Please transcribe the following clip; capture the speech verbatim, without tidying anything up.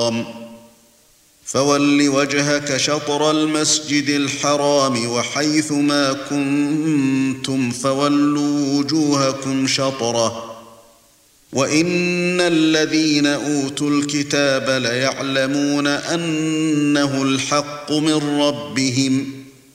فول وجهك شطر المسجد الحرام وحيث ما كنتم فولوا وجوهكم شطره وإن الذين أوتوا الكتاب ليعلمون أنه الحق من ربهم